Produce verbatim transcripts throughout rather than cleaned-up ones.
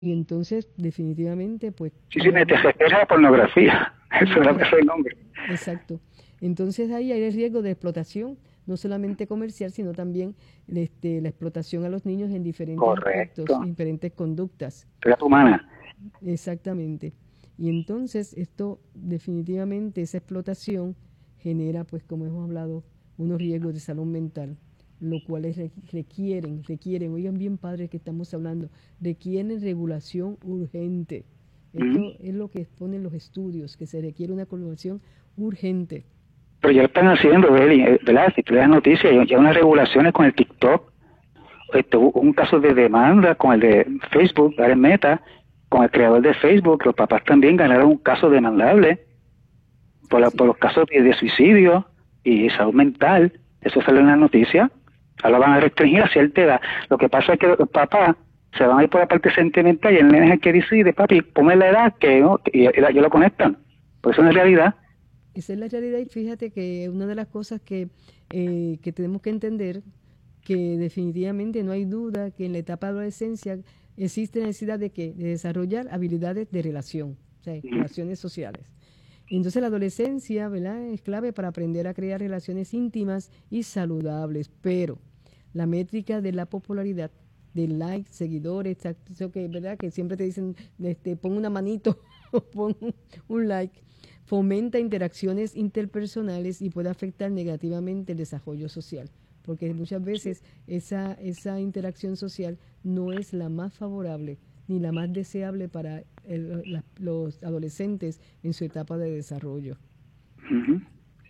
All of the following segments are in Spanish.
Y entonces, definitivamente, pues... Sí, sí, me ya- te refieres a la pornografía. Eso era eh, ese el nombre. exacto. Entonces ahí hay el riesgo de explotación, no solamente comercial, sino también este, la explotación a los niños en diferentes aspectos, Correcto. en diferentes conductas. Trata humana. Exactamente. Y entonces esto definitivamente, esa explotación genera, pues como hemos hablado, unos riesgos de salud mental, lo cual es re- requieren, requieren, oigan bien padres que estamos hablando, requieren regulación urgente. Ujú. Esto es lo que exponen los estudios, que se requiere una regulación urgente. Pero ya lo están haciendo, Beli, eh, ¿verdad? Si tú lees noticias, ya ya unas regulaciones con el TikTok. Este, hubo un caso de demanda con el de Facebook, ahora en Meta, con el creador de Facebook. Los papás también ganaron un caso demandable por, la- por Sí, los casos de, de suicidio y salud mental. Eso sale en la noticia. Ahora lo van a restringir a cierta edad. Lo que pasa es que los papás se van a ir por la parte sentimental y el nene es el que decide, papi, ponme la edad que no, y, y, y lo conectan. Por eso en realidad. esa es la realidad y fíjate que una de las cosas que, eh, que tenemos que entender, que definitivamente no hay duda que en la etapa de adolescencia existe necesidad de que de desarrollar habilidades de relación, o sea, Mm, relaciones sociales. Y entonces la adolescencia, ¿verdad?, es clave para aprender a crear relaciones íntimas y saludables, pero la métrica de la popularidad, de likes, seguidores, eso que, ¿verdad?, que siempre te dicen, este, pon una manito o pon un like, fomenta interacciones interpersonales y puede afectar negativamente el desarrollo social, porque muchas veces esa, esa interacción social no es la más favorable ni la más deseable para el- la- los adolescentes en su etapa de desarrollo. ujú.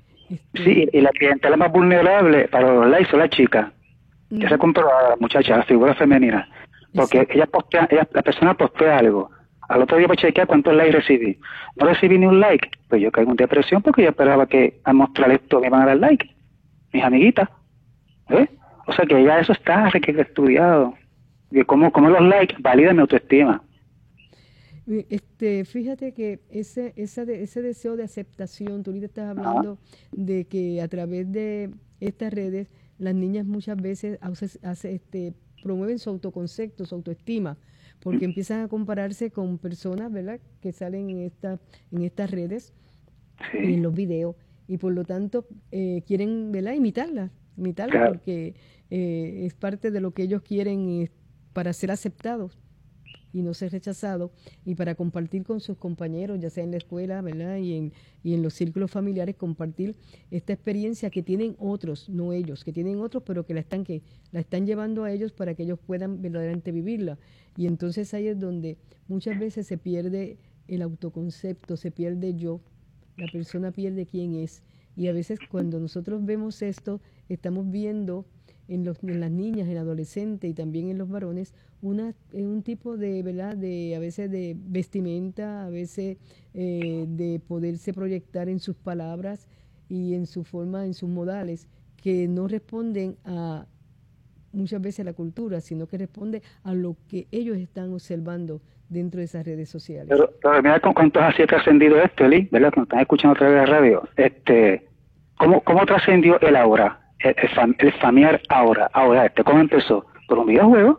Sí, Este, y la clientela más vulnerable para los likes son las chicas. Ya se ujú, compró a la muchacha, la figura femenina. Porque exacto. ella postea, ella, la persona postea algo. Al otro día para chequear cuántos likes recibí. No recibí ni un like. Pues yo caigo en depresión porque yo esperaba que al mostrar esto me iban a dar like. Mis amiguitas. ¿Eh? O sea que ya eso está requete estudiado. De cómo, cómo los likes validan mi autoestima. Eh, Este, fíjate que ese, esa de- ese deseo de aceptación, tú ahorita estás Ajá. hablando de que a través de estas redes las niñas muchas veces hace- hace, este, promueven su autoconcepto, su autoestima, porque empiezan a compararse con personas, ¿verdad?, que salen en, esta, en estas redes y Sí, en los videos, y por lo tanto eh, quieren, ¿verdad?, imitarlas, imitarlas claro. porque eh, es parte de lo que ellos quieren eh, para ser aceptados y no ser rechazado y para compartir con sus compañeros, ya sea en la escuela, ¿verdad? Y en, y en los círculos familiares, compartir esta experiencia que tienen otros, no ellos, que tienen otros, pero que la están, que la están llevando a ellos para que ellos puedan verdaderamente vivirla. Y entonces ahí es donde muchas veces se pierde el autoconcepto, se pierde yo, la persona pierde quién es. Y a veces cuando nosotros vemos esto, estamos viendo en, los, en las niñas, en adolescentes y también en los varones, una, eh, un tipo de, ¿verdad?, de a veces de vestimenta, a veces eh, de poderse proyectar en sus palabras y en su forma, en sus modales, que no responden a muchas veces a la cultura, sino que responde a lo que ellos están observando dentro de esas redes sociales. Pero, pero mira con cuántos así ha trascendido esto, Eli, ¿verdad? Que nos están escuchando a través de la radio. Este, ¿cómo, cómo trascendió el ahora? El, el, fam, el familiar ahora. Ahora, este, ¿cómo empezó? Por un videojuego.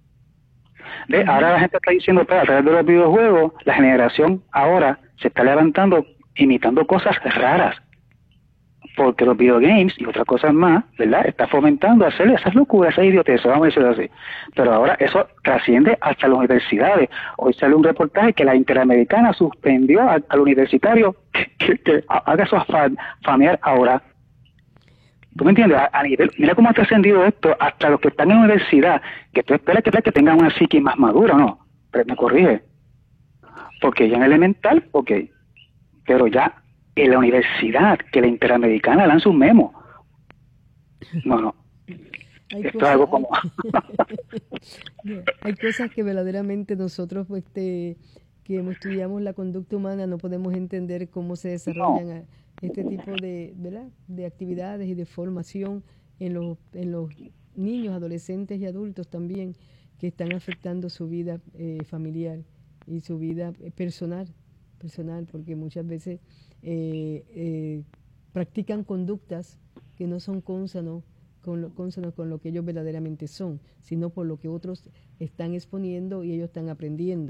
¿Ve? Ahora Ujú. la gente está diciendo, pues, a través de los videojuegos, la generación ahora se está levantando imitando cosas raras. Porque los videogames y otras cosas más, ¿verdad? Está fomentando hacer esas locuras, esas idioteces, vamos a decirlo así. Pero ahora eso trasciende hasta las universidades. Hoy sale un reportaje que la Interamericana suspendió al, al universitario que, que haga su fa- familiar ahora. ¿Tú me entiendes? A, a nivel, mira cómo ha trascendido esto hasta los que están en la universidad, que tú esperas que, que tengan una psique más madura, ¿no? Pero me corrige. Porque ya en elemental, ok. Pero ya en la universidad, que la Interamericana lanza un memo. No, no. Hay Esto es cosas, algo hay, como... hay cosas que verdaderamente nosotros, pues, este, que hemos- estudiamos la conducta humana, no podemos entender cómo se No. desarrollan a- este tipo de, ¿verdad?, de actividades y de formación en los, en los niños, adolescentes y adultos también, que están afectando su vida eh, familiar y su vida eh, personal, personal, porque muchas veces eh, eh, practican conductas que no son cónsonos con lo, consono con lo que ellos verdaderamente son, sino por lo que otros están exponiendo y ellos están aprendiendo.